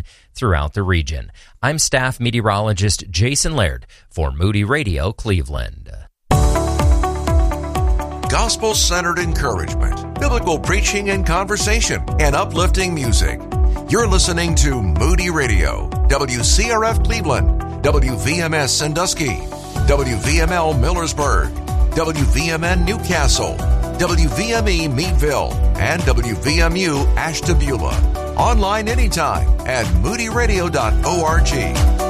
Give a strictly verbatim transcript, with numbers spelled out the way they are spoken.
information throughout the region. I'm staff meteorologist Jason Laird for Moody Radio Cleveland. Gospel-centered encouragement, biblical preaching and conversation, and uplifting music. You're listening to Moody Radio, W C R F Cleveland, W V M S Sandusky, W V M L Millersburg, W V M N Newcastle, W V M E Meadville, and W V M U Ashtabula. Online anytime at moody radio dot org.